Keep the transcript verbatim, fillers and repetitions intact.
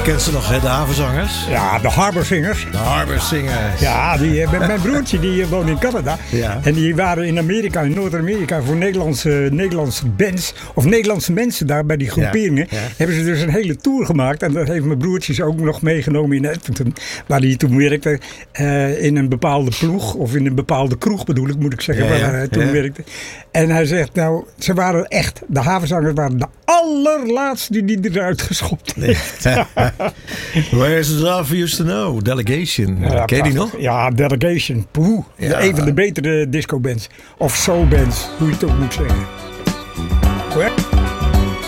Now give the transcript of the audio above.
kent ze nog, hè? De havenzangers. Ja, de Harbor Singers. De Harbor Singers. Ja, die, mijn, mijn broertje die woont in Canada. Ja. En die waren in Amerika, in Noord-Amerika, voor Nederlandse, Nederlandse bands. Of Nederlandse mensen daar bij die groeperingen. Ja, ja. Hebben ze dus een hele tour gemaakt. En dat heeft mijn broertjes ook nog meegenomen in Edmonton. Waar hij toen werkte. Uh, in een bepaalde ploeg. Of in een bepaalde kroeg bedoel ik, moet ik zeggen. Ja, ja, waar hij toen ja. werkte. En hij zegt, nou, ze waren echt, de havenzangers waren de allerlaatste die eruit geschopt heeft. Where is the love used to know? Delegation. Ja, Ken je die prachtig. nog? Ja, Delegation. Poeh. Ja. Een van de betere disco bands. Of soul bands, hoe je het ook moet zeggen. Hoor.